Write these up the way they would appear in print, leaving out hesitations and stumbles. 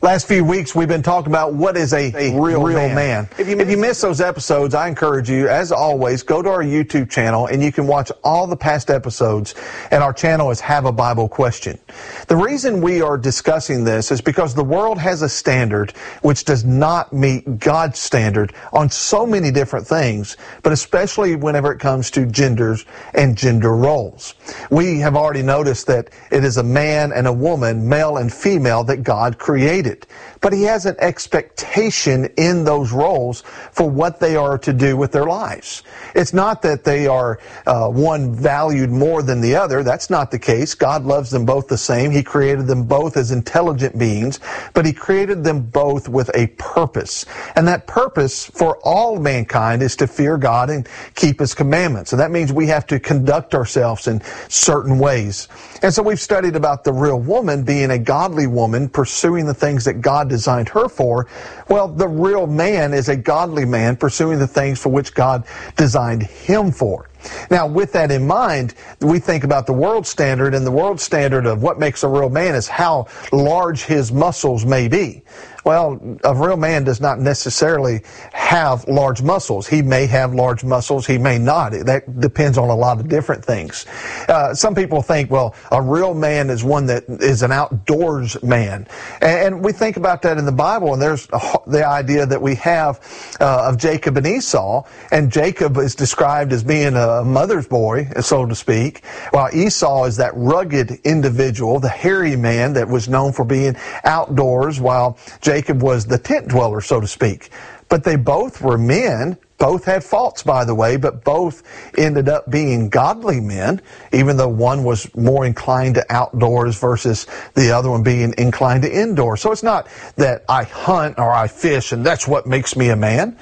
Last few weeks, we've been talking about what is a real man. If you missed those episodes, I encourage you, as always, go to our YouTube channel and you can watch all the past episodes. And our channel is Have a Bible Question. The reason we are discussing this is because the world has a standard which does not meet God's standard on so many different things, but especially whenever it comes to genders and gender roles. We have already noticed that it is a man and a woman, male and female, that God created. But He has an expectation in those roles for what they are to do with their lives. It's not that they are one valued more than the other. That's not the case. God loves them both the same. He created them both as intelligent beings, but He created them both with a purpose. And that purpose for all mankind is to fear God and keep His commandments. And that means we have to conduct ourselves in certain ways. And so we've studied about the real woman being a godly woman, pursuing the things that God designed her for. Well, the real man is a godly man pursuing the things for which God designed him for. Now, with that in mind, we think about the world standard, and the world standard of what makes a real man is how large his muscles may be. Well, a real man does not necessarily have large muscles. He may have large muscles, he may not. That depends on a lot of different things. Some people think, well, a real man is one that is an outdoors man. And we think about that in the Bible, and there's the idea that we have of Jacob and Esau, and Jacob is described as being a mother's boy, so to speak, while Esau is that rugged individual, the hairy man that was known for being outdoors, while Jacob was the tent dweller, so to speak. But they both were men. Both had faults, by the way, but both ended up being godly men, even though one was more inclined to outdoors versus the other one being inclined to indoors. So it's not that I hunt or I fish and that's what makes me a man.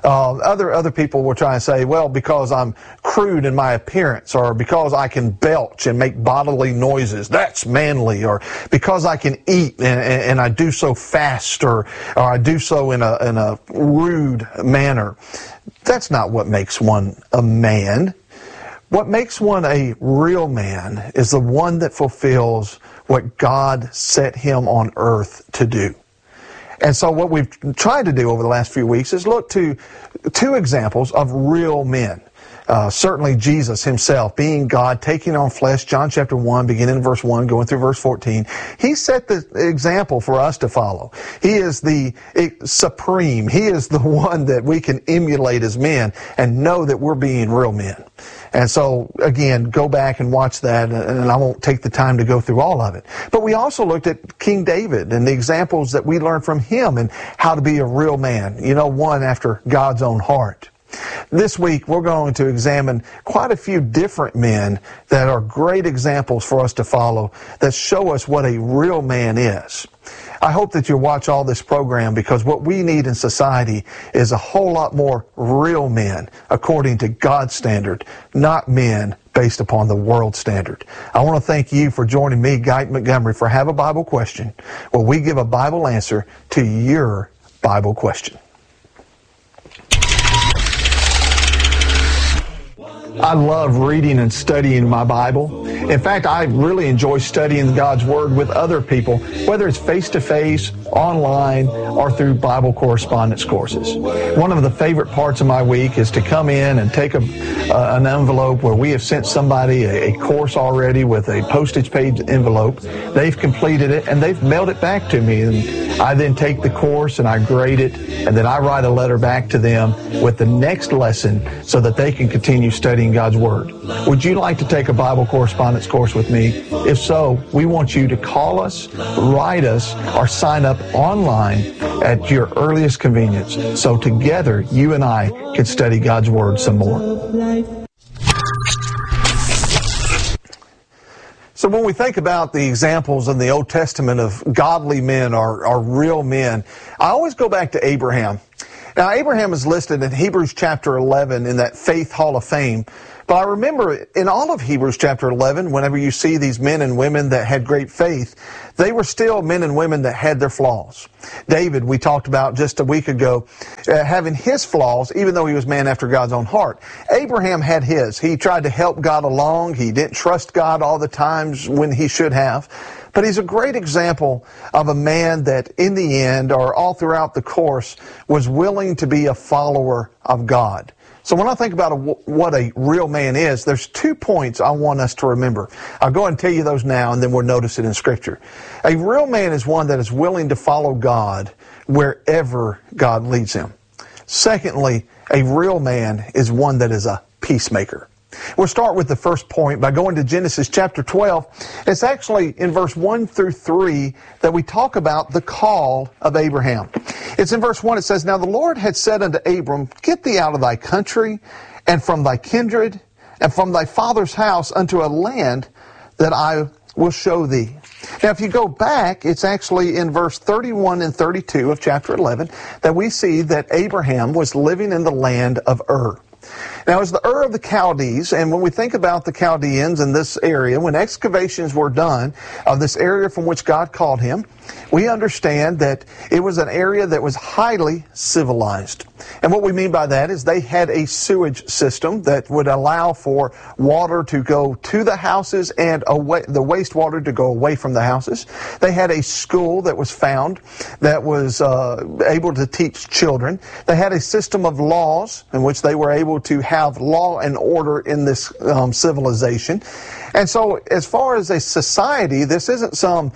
Other people will try and say, well, because I'm crude in my appearance, or because I can belch and make bodily noises, that's manly, or because I can eat and I do so fast, or I do so in a rude manner. That's not what makes one a man. What makes one a real man is the one that fulfills what God set him on earth to do. And so what we've tried to do over the last few weeks is look to two examples of real men. Certainly Jesus himself, being God, taking on flesh, John chapter 1, beginning in verse 1, going through verse 14. He set the example for us to follow. He is the supreme. He is the one that we can emulate as men and know that we're being real men. And so, again, go back and watch that, and I won't take the time to go through all of it. But we also looked at King David and the examples that we learned from him and how to be a real man, one after God's own heart. This week, we're going to examine quite a few different men that are great examples for us to follow that show us what a real man is. I hope that you'll watch all this program, because what we need in society is a whole lot more real men according to God's standard, not men based upon the world standard. I want to thank you for joining me, Guyton Montgomery, for Have a Bible Question, where we give a Bible answer to your Bible question. I love reading and studying my Bible. In fact, I really enjoy studying God's Word with other people, whether it's face-to-face, online, or through Bible correspondence courses. One of the favorite parts of my week is to come in and take an envelope where we have sent somebody a course already with a postage paid envelope. They've completed it, and they've mailed it back to me. And I then take the course and I grade it, and then I write a letter back to them with the next lesson so that they can continue studying God's Word. Would you like to take a Bible correspondence course with me? If so, we want you to call us, write us, or sign up online at your earliest convenience, so together you and I can study God's Word some more. So when we think about the examples in the Old Testament of godly men or real men, I always go back to Abraham. Now, Abraham is listed in Hebrews chapter 11 in that Faith Hall of Fame. But I remember in all of Hebrews chapter 11, whenever you see these men and women that had great faith, they were still men and women that had their flaws. David, we talked about just a week ago, having his flaws, even though he was man after God's own heart. Abraham had his. He tried to help God along. He didn't trust God all the times when he should have. But he's a great example of a man that in the end, or all throughout the course, was willing to be a follower of God. So when I think about what a real man is, there's 2 points I want us to remember. I'll go ahead and tell you those now, and then we'll notice it in Scripture. A real man is one that is willing to follow God wherever God leads him. Secondly, a real man is one that is a peacemaker. We'll start with the first point by going to Genesis chapter 12. It's actually in verse 1 through 3 that we talk about the call of Abraham. It's in verse 1, it says, "Now the Lord had said unto Abram, Get thee out of thy country, and from thy kindred, and from thy father's house unto a land that I will show thee." Now, if you go back, it's actually in verse 31 and 32 of chapter 11 that we see that Abraham was living in the land of Ur. Now, it's the Ur of the Chaldees, and when we think about the Chaldeans in this area, when excavations were done of this area from which God called him, we understand that it was an area that was highly civilized. And what we mean by that is they had a sewage system that would allow for water to go to the houses and away, the wastewater to go away from the houses. They had a school that was found that was able to teach children. They had a system of laws in which they were able to have law and order in this civilization. And so as far as a society, this isn't some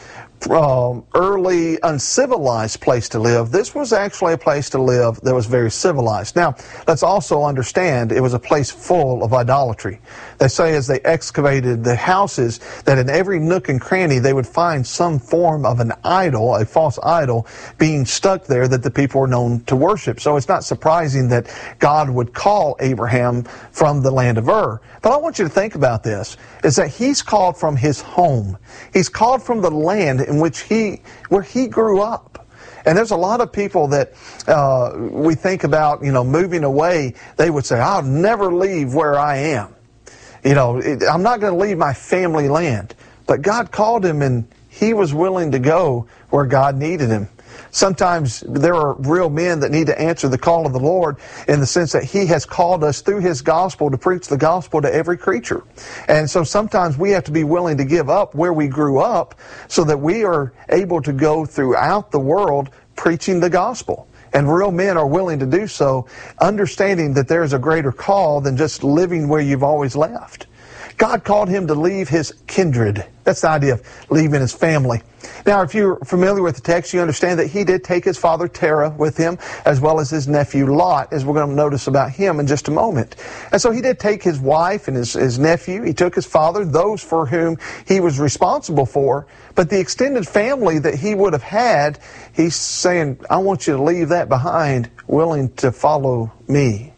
early uncivilized place to live. This was actually a place to live that was very civilized. Now, let's also understand it was a place full of idolatry. They say as they excavated the houses that in every nook and cranny they would find some form of an idol, a false idol, being stuck there that the people were known to worship. So it's not surprising that God would call Abraham from the land of Ur. But I want you to think about this, is that he's called from his home. He's called from the land in which where he grew up. And there's a lot of people that we think about, moving away. They would say, I'll never leave where I am. I'm not going to leave my family land. But God called him, and he was willing to go where God needed him. Sometimes there are real men that need to answer the call of the Lord in the sense that he has called us through his gospel to preach the gospel to every creature. And so sometimes we have to be willing to give up where we grew up so that we are able to go throughout the world preaching the gospel. And real men are willing to do so, understanding that there is a greater call than just living where you've always left. God called him to leave his kindred. That's the idea of leaving his family. Now, if you're familiar with the text, you understand that he did take his father Terah with him, as well as his nephew Lot, as we're going to notice about him in just a moment. And so he did take his wife and his nephew. He took his father, those for whom he was responsible for. But the extended family that he would have had, he's saying, I want you to leave that behind, willing to follow me.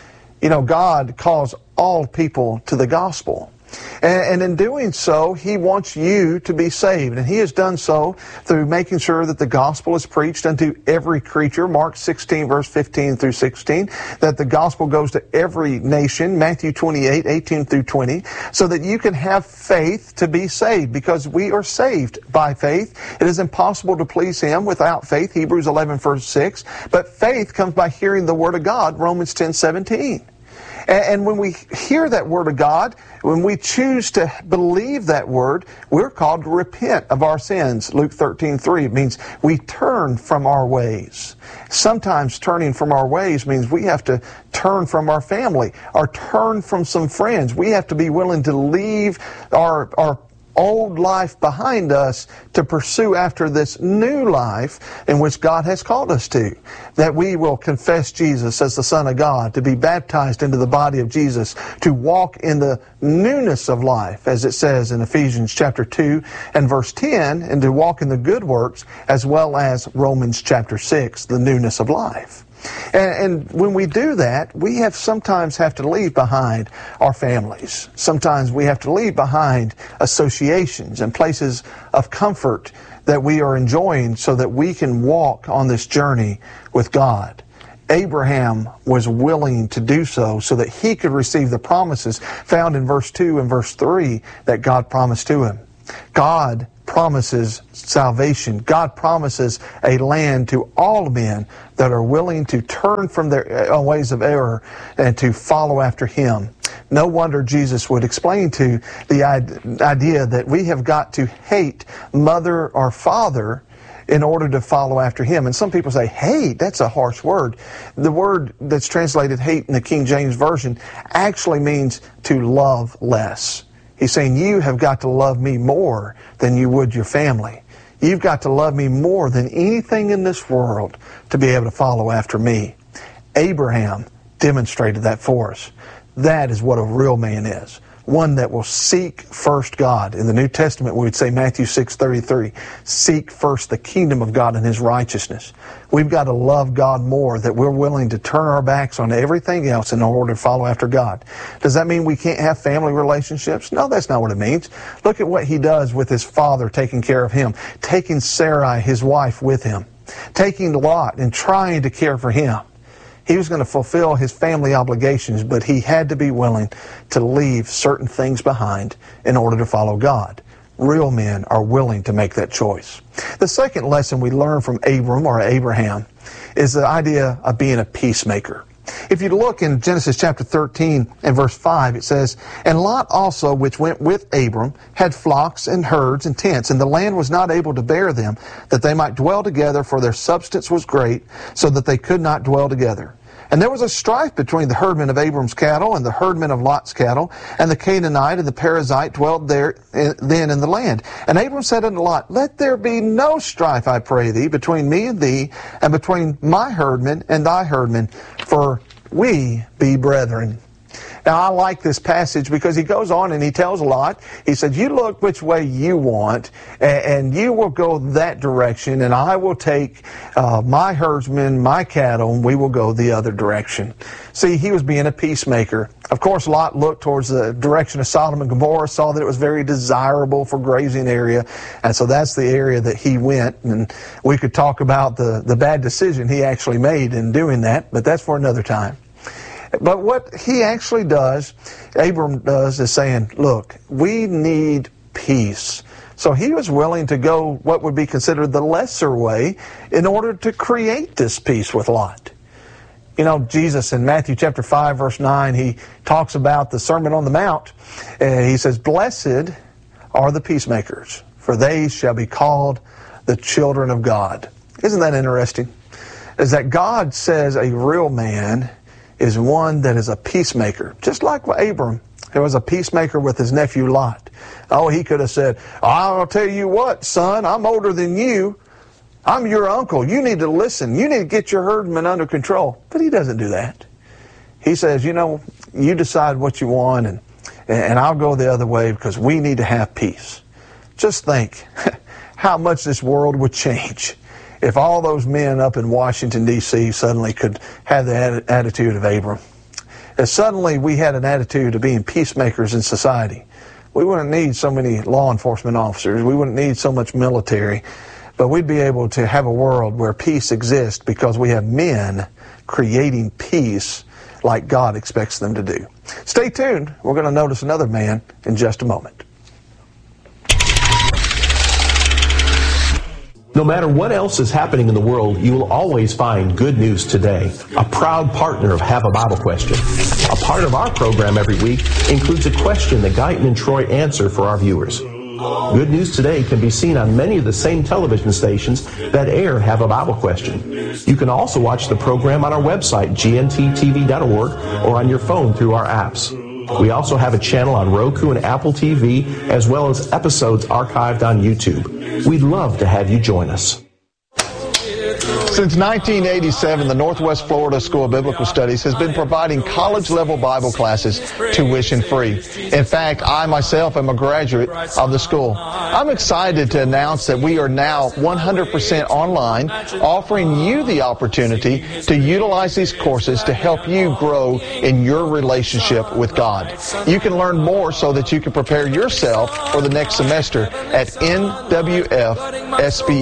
God calls all people to the gospel. And in doing so, he wants you to be saved. And he has done so through making sure that the gospel is preached unto every creature. Mark 16, verse 15 through 16. That the gospel goes to every nation. Matthew 28, 18 through 20. So that you can have faith to be saved. Because we are saved by faith. It is impossible to please him without faith. Hebrews 11, verse 6. But faith comes by hearing the word of God. Romans 10, 17. And when we hear that word of God, when we choose to believe that word, we're called to repent of our sins. Luke 13:3. It means we turn from our ways. Sometimes turning from our ways means we have to turn from our family or turn from some friends. We have to be willing to leave our old life behind us to pursue after this new life in which God has called us to. That we will confess Jesus as the Son of God, to be baptized into the body of Jesus, to walk in the newness of life, as it says in Ephesians chapter 2 and verse 10, and to walk in the good works, as well as Romans chapter 6, the newness of life. And when we do that, we sometimes have to leave behind our families. Sometimes we have to leave behind associations and places of comfort that we are enjoying so that we can walk on this journey with God. Abraham was willing to do so that he could receive the promises found in verse 2 and verse 3 that God promised to him. God promises salvation. God promises a land to all men that are willing to turn from their ways of error and to follow after him. No wonder Jesus would explain to the idea that we have got to hate mother or father in order to follow after him. And some people say, hate, that's a harsh word. The word that's translated hate in the King James Version actually means to love less. He's saying, you have got to love me more than you would your family. You've got to love me more than anything in this world to be able to follow after me. Abraham demonstrated that for us. That is what a real man is. One that will seek first God. In the New Testament, we would say Matthew 6:33, seek first the kingdom of God and his righteousness. We've got to love God more, that we're willing to turn our backs on everything else in order to follow after God. Does that mean we can't have family relationships? No, that's not what it means. Look at what he does with his father taking care of him, taking Sarai, his wife, with him, taking Lot and trying to care for him. He was going to fulfill his family obligations, but he had to be willing to leave certain things behind in order to follow God. Real men are willing to make that choice. The second lesson we learn from Abram or Abraham is the idea of being a peacemaker. If you look in Genesis chapter 13 and verse 5, it says, And Lot also, which went with Abram, had flocks and herds and tents, and the land was not able to bear them, that they might dwell together, for their substance was great, so that they could not dwell together. And there was a strife between the herdmen of Abram's cattle and the herdmen of Lot's cattle, and the Canaanite and the Perizzite dwelled there then in the land. And Abram said unto Lot, Let there be no strife, I pray thee, between me and thee, and between my herdmen and thy herdmen, for we be brethren. Now, I like this passage because he goes on and he tells Lot, he said, you look which way you want, and you will go that direction, and I will take my herdsmen, my cattle, and we will go the other direction. See, he was being a peacemaker. Of course, Lot looked towards the direction of Sodom and Gomorrah, saw that it was very desirable for grazing area, and so that's the area that he went. And we could talk about the bad decision he actually made in doing that, but that's for another time. But what he actually does, Abram does, is saying, look, we need peace. So he was willing to go what would be considered the lesser way in order to create this peace with Lot. You know, Jesus in Matthew chapter 5, verse 9, he talks about the Sermon on the Mount. He says, Blessed are the peacemakers, for they shall be called the children of God. Isn't that interesting? Is that God says a real man is one that is a peacemaker, just like Abram, who was a peacemaker with his nephew Lot. Oh, he could have said, I'll tell you what, son, I'm older than you. I'm your uncle. You need to listen. You need to get your herdmen under control. But he doesn't do that. He says, you know, you decide what you want, and I'll go the other way because we need to have peace. Just think how much this world would change if all those men up in Washington, D.C. suddenly could have the attitude of Abram. If suddenly we had an attitude of being peacemakers in society, we wouldn't need so many law enforcement officers. We wouldn't need so much military. But we'd be able to have a world where peace exists because we have men creating peace like God expects them to do. Stay tuned. We're going to notice another man in just a moment. No matter what else is happening in the world, you will always find Good News Today, a proud partner of Have a Bible Question. A part of our program every week includes a question that Guyton and Troy answer for our viewers. Good News Today can be seen on many of the same television stations that air Have a Bible Question. You can also watch the program on our website, gnttv.org, or on your phone through our apps. We also have a channel on Roku and Apple TV, as well as episodes archived on YouTube. We'd love to have you join us. Since 1987, the Northwest Florida School of Biblical Studies has been providing college-level Bible classes tuition-free. In fact, I myself am a graduate of the school. I'm excited to announce that we are now 100% online, offering you the opportunity to utilize these courses to help you grow in your relationship with God. You can learn more so that you can prepare yourself for the next semester at NWFSB.